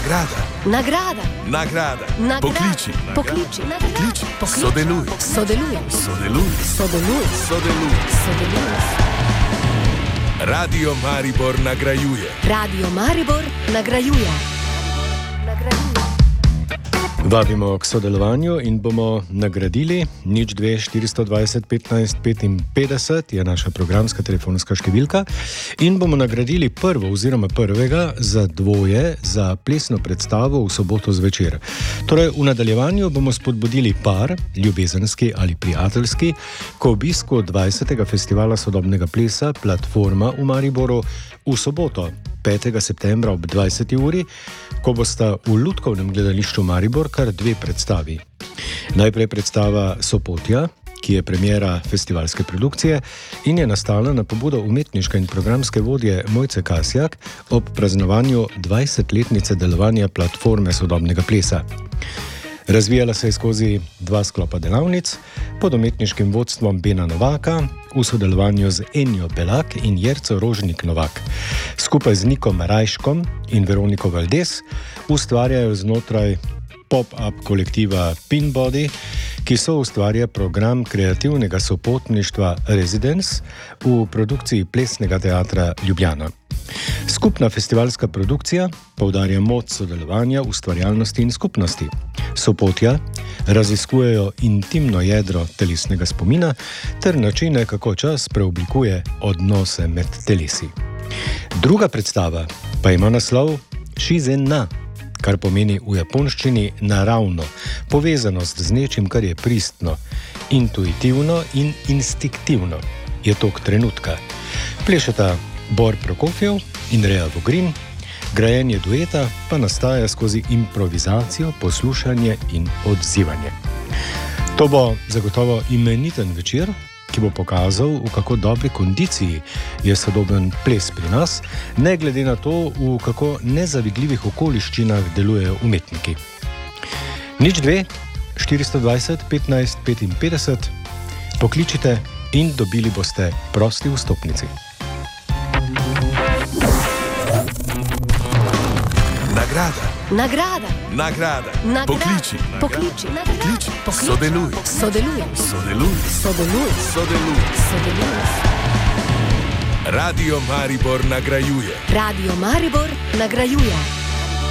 Nagrada. Nagrada. Nagrada. Nagrada. Pokliči. Pokliči. Pokliči. Pokliči. Sodeluj. Sodeluj. Sodeluj. Sodeluj. Sodeluj. Sodeluj. Radio Maribor nagrajuje. Radio Maribor nagrajuje. Vabimo k sodelovanju in bomo nagradili 02 420 15 55 je naša programska telefonska številka in bomo nagradili prvega za dvoje za plesno predstavo v soboto zvečer. Torej, v nadaljevanju bomo spodbudili par, ljubezenski ali prijateljski, k obisku 20. festivala sodobnega plesa Platforma v Mariboru v soboto 5. septembra ob 20. uri, ko bosta v Lutkovnem gledališču Maribor kar dve predstavi. Najprej predstava Sopotja, ki je premiera festivalske produkcije in je nastala na pobudo umetniške in programske vodje Mojce Kasjak ob praznovanju 20-letnice delovanja Platforme sodobnega plesa. Razvijala se je skozi dva sklopa delavnic pod umetniškim vodstvom Bena Novaka v sodelovanju z Enjo Belak in Jerco Rožnik Novak. Skupaj z Nikom Rajškom in Veroniko Valdes ustvarjajo znotraj pop-up kolektiva Pinbody, ki so ustvarja program kreativnega sopotništva Residence v produkciji Plesnega teatra Ljubljana. Skupna festivalska produkcija poudarja moč sodelovanja, ustvarjalnosti in skupnosti. Sopotja raziskujejo intimno jedro telesnega spomina ter načine, kako čas preoblikuje odnose med telesi. Druga predstava pa ima naslov Shizen-na, kar pomeni v japonščini naravno, povezanost z nečim, kar je pristno, intuitivno in instinktivno. Je tok trenutka. Plešeta Bor Prokofjev in Rea Vogrin, grajenje dueta pa nastaja skozi improvizacijo, poslušanje in odzivanje. To bo zagotovo imeniten večer, ki bo pokazal, v kako dobri kondiciji je sodoben ples pri nas, ne glede na to, v kako nezavidljivih okoliščinah delujejo umetniki. 02 420 15 55, pokličite in dobili boste prosti vstopnici. Nagrada. Nagrada. Nagrada. Nagrada. Pokliči. Pokliči. Pokliči. Pokliči. Sodeluj. Sodeluj. Sodeluj. Sodeluj. Sodeluj. Sodeluj. Radio Maribor nagrajuje. Radio Maribor nagrajuje.